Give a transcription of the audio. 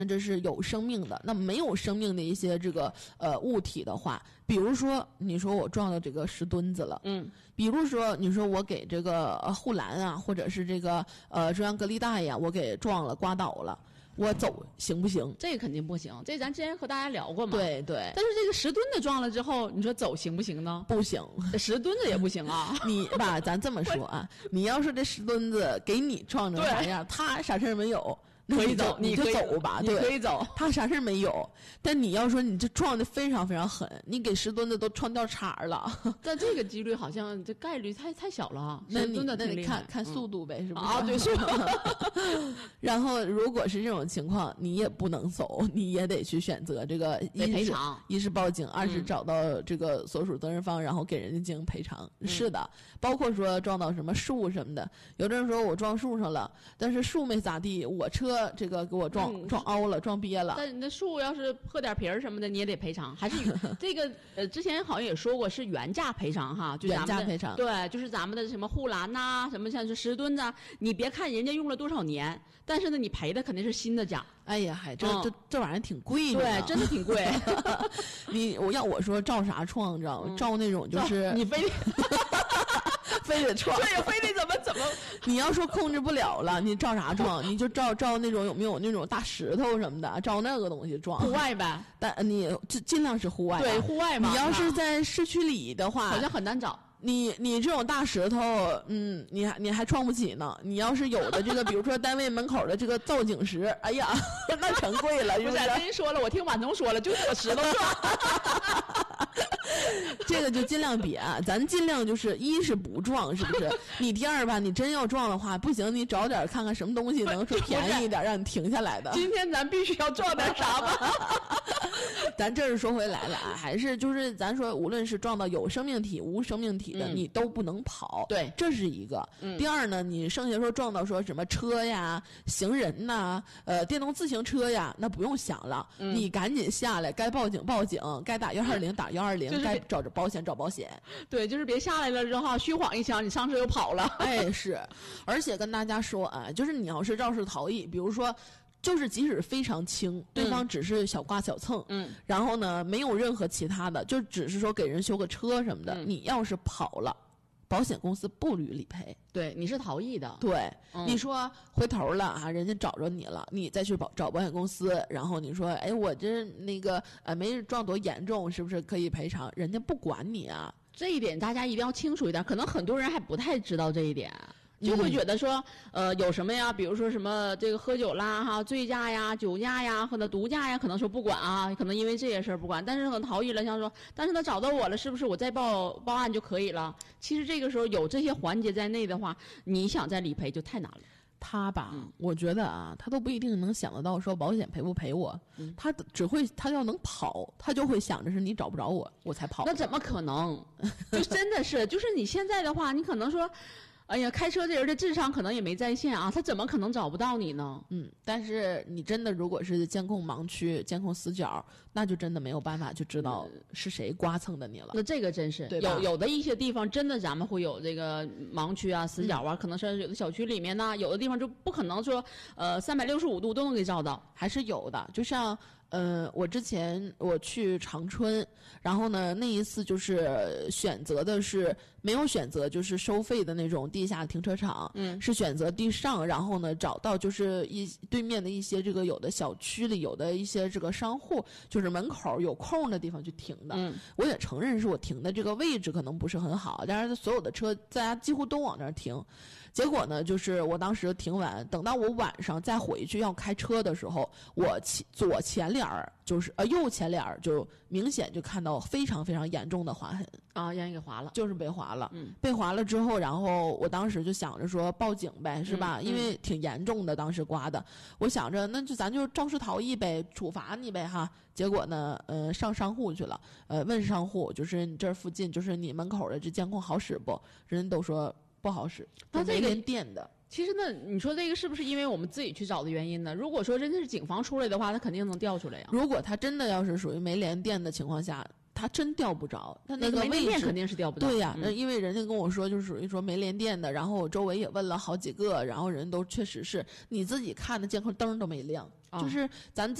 这是有生命的。那没有生命的一些这个物体的话，比如说你说我撞到这个石墩子了，比如说你说我给这个护栏啊，或者是这个中央隔离带呀，我给撞了刮倒了，我走行不行？ 这个肯定不行，这咱之前和大家聊过嘛。 对对。 但是这个石墩子撞了之后，你说走行不行呢？ 不行， 石墩子也不行啊。 你吧，咱这么说啊，你要是这石墩子给你撞成啥样，他啥事儿没有。 可以走， 你就走吧， 你可以走。 他啥事没有，但你要说你这撞的非常非常狠，你给石墩子都撞掉茬了。 但这个几率好像这概率太小了。 那你看速度呗，是不是？ 啊，对，是。 然后如果是这种情况，你也不能走，你也得去选择这个赔偿， 一是报警，二是找到这个所属责任方，然后给人家进行赔偿。是的，包括说撞到什么树什么的，有的人说我撞树上了，但是树没咋地，我车这个给我撞凹了，撞瘪了。 但你的树要是破点皮儿什么的，你也得赔偿。还是这个之前好像也说过是原价赔偿哈，就原价赔偿。 对，就是咱们的什么护栏呐，什么像是石墩子，你别看人家用了多少年，但是呢，你赔的肯定是新的价。 哎呀，这玩意儿挺贵的。 对，真的挺贵。 我说照啥撞，你知道吗？照那种就是你非得撞， 对，非得怎么？ 你要说控制不了了，你照啥撞？你就照那种有没有那种大石头什么的，照那个东西撞。 户外呗， 但你尽量是户外。 对，户外嘛。 你要是在市区里的话， 好像很难找。 你这种大石头，你还撞不起呢。你要是有的这个，比如说单位门口的这个造景石，哎呀，那成贵了，是不是？ 我跟说了，我听婉彤说了，就我石头撞。 这个就尽量别，咱尽量就是一是不撞，是不是？你第二吧，你真要撞的话，不行，你找点看看什么东西能说便宜一点，让你停下来的。 今天咱必须要撞点啥吧？ 咱这是说回来了啊，还是就是咱说，无论是撞到有生命体、无生命体的，你都不能跑。 对， 这是一个。第二呢，你剩下说撞到说什么车呀、行人呐、电动自行车呀，那不用想了，你赶紧下来，该报警报警，该打120打120，该找保险找保险。 对，就是别下来了之后虚晃一枪，你上车又跑了。 哎，是，而且跟大家说啊，就是你要是肇事逃逸，比如说。就是即使非常轻，对方只是小刮小蹭，然后呢没有任何其他的，就只是说给人修个车什么的，你要是跑了，保险公司不予理赔。 对，你是逃逸的。 对，你说回头了啊，人家找着你了，你再去找保险公司，然后你说，哎，我这那个没撞多严重，是不是可以赔偿？人家不管你啊。 这一点大家一定要清楚一点，可能很多人还不太知道这一点。就会觉得说，有什么呀？比如说什么这个喝酒啦哈，醉驾呀、酒驾呀，或者毒驾呀，可能说不管啊，可能因为这些事儿不管。但是可能逃逸了，像说，但是他找到我了，是不是我再报案就可以了？其实这个时候有这些环节在内的话，你想再理赔就太难了。 他吧，我觉得啊，他都不一定能想得到说保险赔不赔我，他只会他要能跑，他就会想着是你找不着我，我才跑。 那怎么可能？就真的是，就是你现在的话，你可能说。哎呀，开车这人的智商可能也没在线啊，他怎么可能找不到你呢？ 但是你真的如果是监控盲区、监控死角，那就真的没有办法去知道是谁刮蹭的你了。 那这个真是有的一些地方真的咱们会有这个盲区啊、死角啊，可能是有的小区里面呢，有的地方就不可能说365度都能给照到， 还是有的。就像我之前我去长春，然后呢那一次就是选择的是没有选择就是收费的那种地下停车场，是选择地上，然后呢找到就是对面的一些这个有的小区里有的一些这个商户，就是门口有空的地方去停的。我也承认是我停的这个位置可能不是很好，但是所有的车大家几乎都往那儿停。结果呢就是我当时停完，等到我晚上再回去要开车的时候，我左前脸就是右前脸就明显就看到非常非常严重的划痕啊，让人给划了， 就是被划了。被划了之后，然后我当时就想着说报警呗，是吧？因为挺严重的，当时刮的，我想着那就咱就肇事逃逸呗，处罚你呗哈。结果呢，上商户去了，问商户就是你这附近就是你门口的这监控好使不？人家都说不好使， 那这个没连电的。 其实呢，你说这个是不是因为我们自己去找的原因呢？如果说真的是警方出来的话，他肯定能调出来呀。 如果他真的要是属于没连电的情况下，他真调不着，他那个位置没连电肯定是调不着。 对呀，那因为人家跟我说就是属于说没连电的，然后我周围也问了好几个，然后人都确实是你自己看的监控灯都没亮。 就是咱